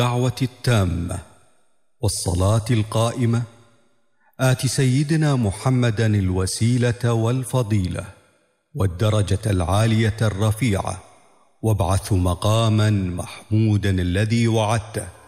الدعوة التامة والصلاة القائمة آت سيدنا محمدا الوسيلة والفضيلة والدرجة العالية الرفيعة وابعثه مقاما محمودا الذي وعدته